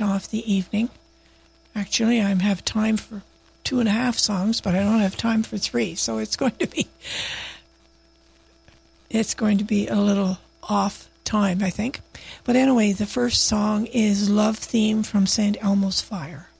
finish off the evening. Actually, I have time for 2.5 songs, but I don't have time for 3, so it's going to be a little off time, I think. But anyway, the first song is Love Theme from St. Elmo's Fire.